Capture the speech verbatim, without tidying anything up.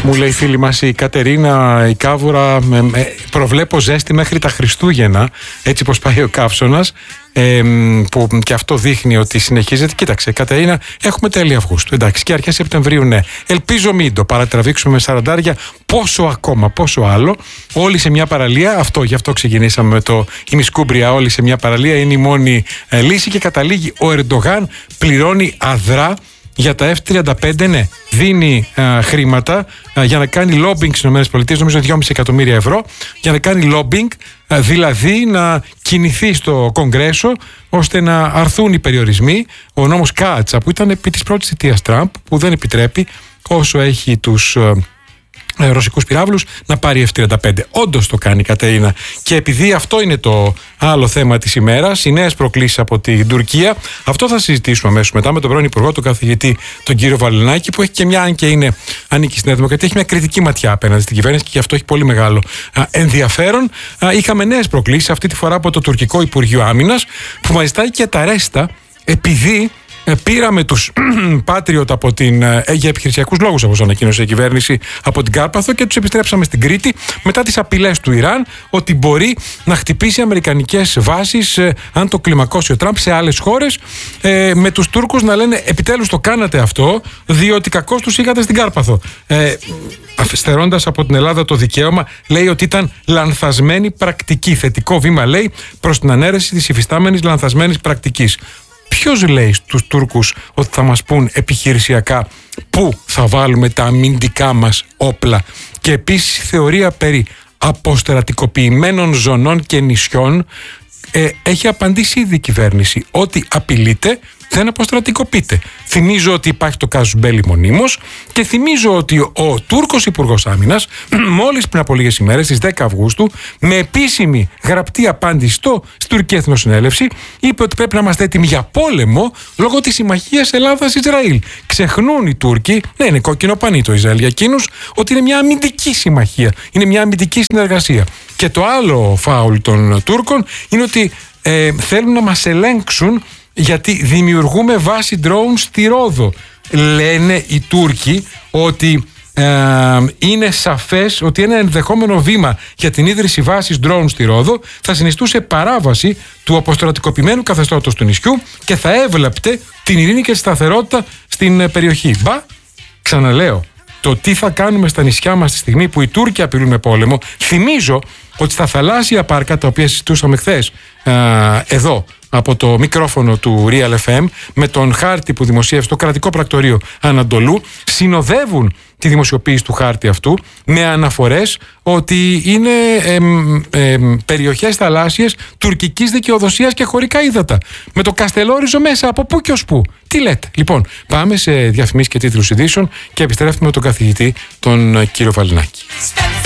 Μου λέει η φίλη μας η Κατερίνα η Κάβουρα, προβλέπω ζέστη μέχρι τα Χριστούγεννα, έτσι πως πάει ο καύσωνας, ε, που και αυτό δείχνει ότι συνεχίζεται. Κοίταξε Κατερίνα, έχουμε τέλη Αυγούστου, εντάξει, και αρχές Σεπτεμβρίου, ναι. Ελπίζω μην το παρατραβήξουμε με σαραντάρια, πόσο ακόμα, πόσο άλλο. Όλοι σε μια παραλία, αυτό, γι' αυτό ξεκινήσαμε με το ημισκούμπρια, όλοι σε μια παραλία είναι η μόνη ε, λύση, και καταλήγει ο Ερντογάν πληρώνει αδρά για τα εφ τριάντα πέντε, ναι, δίνει α, χρήματα α, για να κάνει lobbying στις ΗΠΑ, νομίζω δυόμισι εκατομμύρια ευρώ, για να κάνει lobbying, α, δηλαδή να κινηθεί στο Κογκρέσο ώστε να αρθούν οι περιορισμοί. Ο νόμος Κάτσα, που ήταν επί της πρώτης θητείας Τραμπ, που δεν επιτρέπει όσο έχει τους α, ε, ρωσικούς πυράβλους να πάρει εφ τριάντα πέντε. Όντως το κάνει η Κατερίνα. Και επειδή αυτό είναι το άλλο θέμα της ημέρας, οι νέες προκλήσεις από την Τουρκία, αυτό θα συζητήσουμε αμέσως μετά με τον πρώην Υπουργό, τον καθηγητή, τον κύριο Βαλενάκη, που έχει και μια, αν και είναι, ανήκει στην Νέα Δημοκρατία, έχει μια κριτική ματιά απέναντι στην κυβέρνηση και γι' αυτό έχει πολύ μεγάλο α, ενδιαφέρον. Α, είχαμε νέες προκλήσεις αυτή τη φορά από το τουρκικό Υπουργείο Άμυνας, που μας ζητάει και τα ρέστα, επειδή πήραμε τους Patriot από την, για επιχειρησιακούς λόγους, όπως ανακοίνωσε η κυβέρνηση, από την Κάρπαθο, και τους επιστρέψαμε στην Κρήτη μετά τις απειλές του Ιράν ότι μπορεί να χτυπήσει αμερικανικές βάσεις ε, αν το κλιμακώσει ο Τραμπ σε άλλες χώρες, ε, με τους Τούρκους να λένε επιτέλους το κάνατε αυτό, διότι κακώς τους είχατε στην Κάρπαθο. Ε, Στερώντας από την Ελλάδα το δικαίωμα, λέει ότι ήταν λανθασμένη πρακτική. Θετικό βήμα, λέει, προς την ανέρεση της υφιστάμενης λανθασμένης πρακτικής. Ποιος λέει στους Τούρκους ότι θα μας πούν επιχειρησιακά πού θα βάλουμε τα αμυντικά μας όπλα? Και επίσης η θεωρία περί αποστρατικοποιημένων ζωνών και νησιών ε, έχει απαντήσει ήδη η κυβέρνηση ότι απειλείται, δεν αποστρατικοποιείται. Θυμίζω ότι υπάρχει το κάζους μπέλι μονίμως, και θυμίζω ότι ο Τούρκος Υπουργός Άμυνας μόλις πριν από λίγες ημέρες, στις δέκα Αυγούστου, με επίσημη γραπτή απάντηση στο, στην Τουρκική Εθνοσυνέλευση, είπε ότι πρέπει να είμαστε έτοιμοι για πόλεμο λόγω της συμμαχίας Ελλάδας-Ισραήλ. Ξεχνούν οι Τούρκοι, ναι, είναι κόκκινο πανί το Ισραήλ για εκείνους, ότι είναι μια αμυντική συμμαχία, είναι μια αμυντική συνεργασία. Και το άλλο φάουλ των Τούρκων είναι ότι ε, θέλουν να μας ελέγξουν γιατί δημιουργούμε βάση drone στη Ρόδο. Λένε οι Τούρκοι ότι ε, είναι σαφές ότι ένα ενδεχόμενο βήμα για την ίδρυση βάσης drone στη Ρόδο θα συνιστούσε παράβαση του αποστρατικοποιημένου καθεστώτος του νησιού και θα έβλεπτε την ειρήνη και τη σταθερότητα στην περιοχή. Μπα, ξαναλέω, το τι θα κάνουμε στα νησιά μας τη στιγμή που οι Τούρκοι απειλούν με πόλεμο, θυμίζω ότι στα θαλάσσια πάρκα, τα οποία συζητούσαμε χθες ε, εδώ από το μικρόφωνο του Real εφ εμ, με τον χάρτη που δημοσίευσε το κρατικό πρακτορείο Ανατολού, συνοδεύουν τη δημοσιοποίηση του χάρτη αυτού με αναφορές ότι είναι εμ, εμ, περιοχές θαλάσσιες τουρκικής δικαιοδοσίας και χωρικά ύδατα. Με το Καστελόριζο μέσα, από πού και ως πού. Τι λέτε? Λοιπόν, πάμε σε διαφημίσεις και τίτλους ειδήσεων και επιστρέφουμε με τον καθηγητή, τον κύριο Βαλενάκη.